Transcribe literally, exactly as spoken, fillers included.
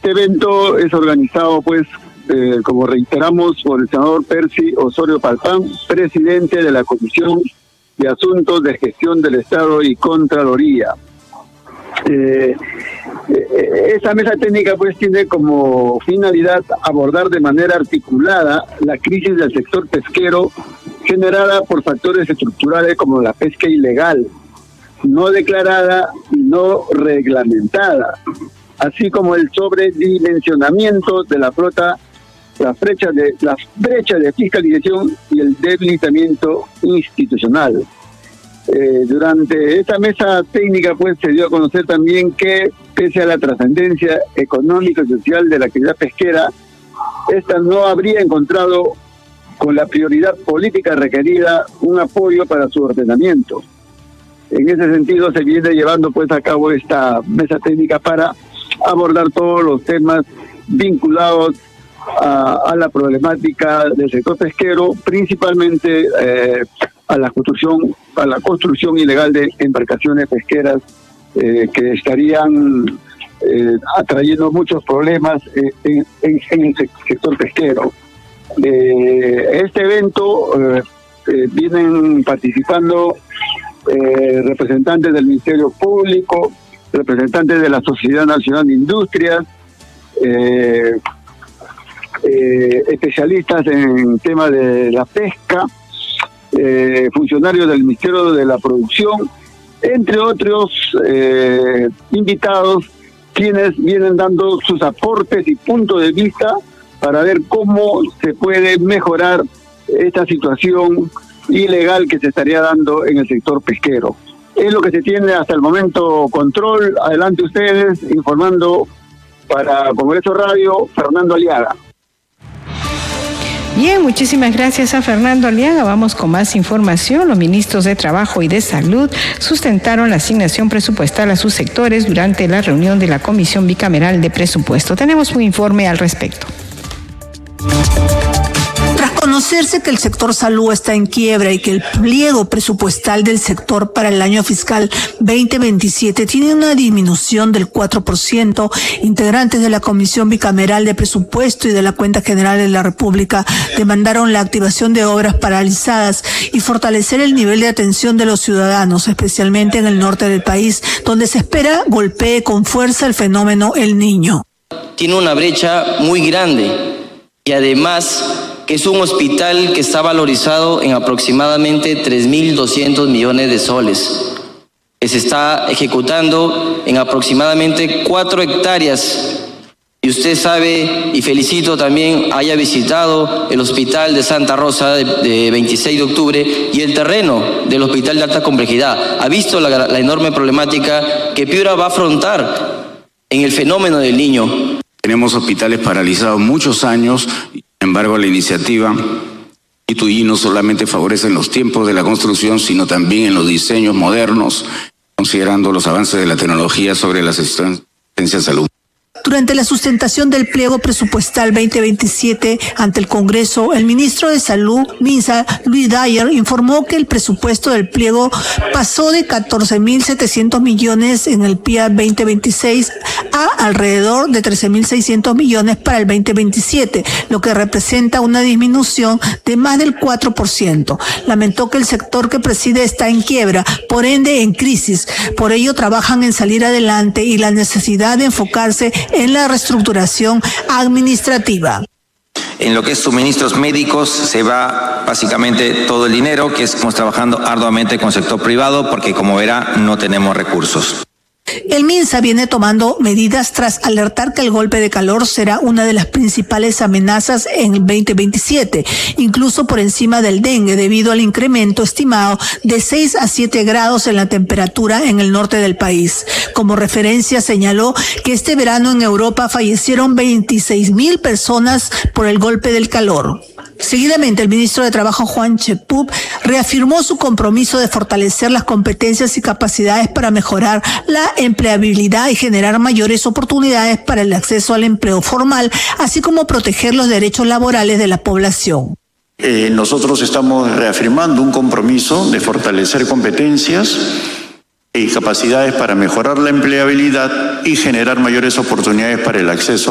Este evento es organizado, pues, eh, como reiteramos, por el senador Percy Osorio Palpán, presidente de la Comisión de Asuntos de Gestión del Estado y Contraloría. Eh, eh, esa mesa técnica, pues, tiene como finalidad abordar de manera articulada la crisis del sector pesquero generada por factores estructurales como la pesca ilegal, no declarada y no reglamentada, así como el sobredimensionamiento de la flota, las brechas de, las brechas de fiscalización y el debilitamiento institucional. Eh, durante esta mesa técnica, pues, se dio a conocer también que, pese a la trascendencia económica y social de la actividad pesquera, esta no habría encontrado con la prioridad política requerida un apoyo para su ordenamiento. En ese sentido se viene llevando, pues, a cabo esta mesa técnica para abordar todos los temas vinculados a, a la problemática del sector pesquero, principalmente eh, a la construcción a la construcción ilegal de embarcaciones pesqueras eh, que estarían eh, atrayendo muchos problemas eh, en, en, en el sector pesquero. Eh, este evento eh, eh, vienen participando eh, representantes del Ministerio Público, representantes de la Sociedad Nacional de Industrias, eh, eh, especialistas en temas de la pesca, eh, funcionarios del Ministerio de la Producción, entre otros eh, invitados, quienes vienen dando sus aportes y puntos de vista para ver cómo se puede mejorar esta situación ilegal que se estaría dando en el sector pesquero. Es lo que se tiene hasta el momento. Control, adelante ustedes, informando para Congreso Radio, Fernando Aliaga. Bien, muchísimas gracias a Fernando Aliaga. Vamos con más información. Los ministros de Trabajo y de Salud sustentaron la asignación presupuestal a sus sectores durante la reunión de la Comisión Bicameral de Presupuesto. Tenemos un informe al respecto. Tras conocerse que el sector salud está en quiebra y que el pliego presupuestal del sector para el año fiscal veinte veintisiete tiene una disminución del cuatro por ciento, integrantes de la Comisión Bicameral de Presupuesto y de la Cuenta General de la República demandaron la activación de obras paralizadas y fortalecer el nivel de atención de los ciudadanos, especialmente en el norte del país, donde se espera golpee con fuerza el fenómeno El Niño. Tiene una brecha muy grande. Y además que es un hospital que está valorizado en aproximadamente tres mil doscientos millones de soles, que se está ejecutando en aproximadamente cuatro hectáreas. Y usted sabe, y felicito también, haya visitado el hospital de Santa Rosa de, de veintiséis de octubre y el terreno del hospital de alta complejidad. Ha visto la, la enorme problemática que Piura va a afrontar en el fenómeno del Niño. Tenemos hospitales paralizados muchos años, sin embargo la iniciativa I T U I no solamente favorece en los tiempos de la construcción, sino también en los diseños modernos, considerando los avances de la tecnología sobre la asistencia de salud. Durante la sustentación del pliego presupuestal veinte veintisiete ante el Congreso, el ministro de Salud, MINSA, Luis Dyer, informó que el presupuesto del pliego pasó de catorce mil setecientos millones en el P I A veinte veintiséis a alrededor de trece mil seiscientos millones para el veinte veintisiete, lo que representa una disminución de más del cuatro por ciento. Lamentó que el sector que preside está en quiebra, por ende en crisis. Por ello trabajan en salir adelante y la necesidad de enfocarse en la reestructuración administrativa. En lo que es suministros médicos se va básicamente todo el dinero, que estamos trabajando arduamente con el sector privado porque, como verá, no tenemos recursos. El MINSA viene tomando medidas tras alertar que el golpe de calor será una de las principales amenazas en el veinte veintisiete, incluso por encima del dengue, debido al incremento estimado de seis a siete grados en la temperatura en el norte del país. Como referencia señaló que este verano en Europa fallecieron veintiséis mil personas por el golpe del calor. Seguidamente, el ministro de Trabajo, Juan Chepub, reafirmó su compromiso de fortalecer las competencias y capacidades para mejorar la empleabilidad y generar mayores oportunidades para el acceso al empleo formal, así como proteger los derechos laborales de la población. Eh, nosotros estamos reafirmando un compromiso de fortalecer competencias y capacidades para mejorar la empleabilidad y generar mayores oportunidades para el acceso